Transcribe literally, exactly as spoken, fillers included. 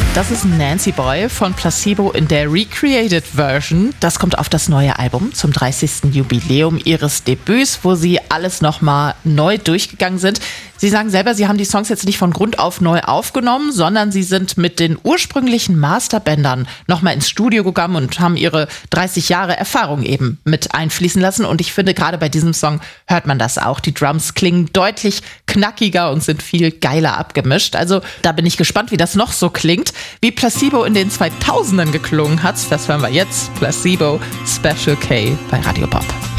Das ist Nancy Boy von Placebo in der Recreated Version. Das kommt auf das neue Album zum dreißigsten Jubiläum ihres Debüts, wo sie alles nochmal neu durchgegangen sind. Sie sagen selber, sie haben die Songs jetzt nicht von Grund auf neu aufgenommen, sondern sie sind mit den ursprünglichen Masterbändern nochmal ins Studio gegangen und haben ihre dreißig Jahre Erfahrung eben mit einfließen lassen. Und ich finde, gerade bei diesem Song hört man das auch. Die Drums klingen deutlich knackiger und sind viel geiler abgemischt. Also da bin ich gespannt, wie das noch so klingt. Wie Placebo in den zweitausendern geklungen hat, das hören wir jetzt. Placebo Special K bei Radio Pop.